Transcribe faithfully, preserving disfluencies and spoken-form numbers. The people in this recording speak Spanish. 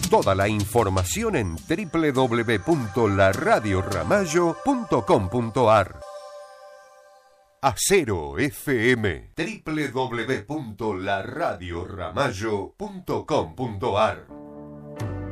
Toda la información en doble u doble u doble u punto la radio ramallo punto com punto a r. Acero F M, doble u doble u doble u punto la radio ramallo punto com punto a r.